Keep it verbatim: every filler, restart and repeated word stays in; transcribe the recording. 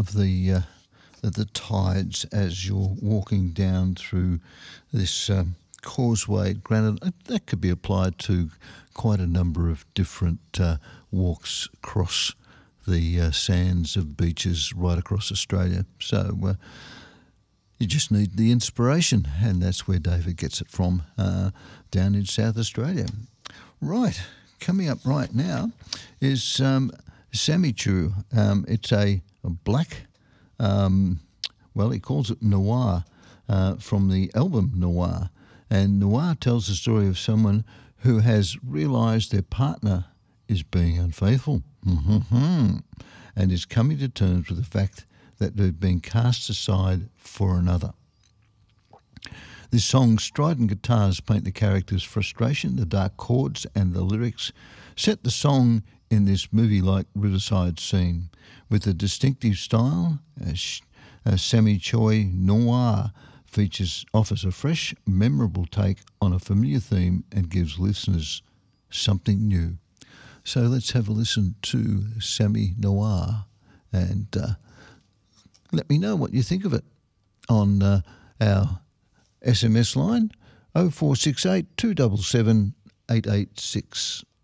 of the uh, the, the tides as you're walking down through this um, causeway. Granted, that could be applied to quite a number of different uh, walks across the uh, sands of beaches right across Australia. So uh, you just need the inspiration, and that's where David gets it from, uh, down in South Australia. Right, coming up right now is um, Sammy Chu. Um, it's a, a black, um, well, he calls it noir, uh, from the album Noir. And Noir tells the story of someone who has realised their partner is being unfaithful, mm-hmm, and is coming to terms with the fact that they've been cast aside for another. This song's strident guitars paint the character's frustration, the dark chords and the lyrics set the song in this movie-like riverside scene. With a distinctive style, uh, Sammy Choi Noir features offers a fresh, memorable take on a familiar theme and gives listeners something new. So let's have a listen to Sammy Noir, and uh, let me know what you think of it on uh, our S M S line oh four six eight, two seven seven, eight eight six.